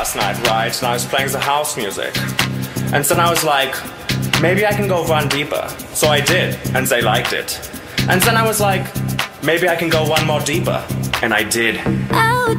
last night, right? And I was playing the house music. And then I was like, maybe I can go one deeper. So I did, and they liked it. And then I was like, maybe I can go one more deeper. And I did.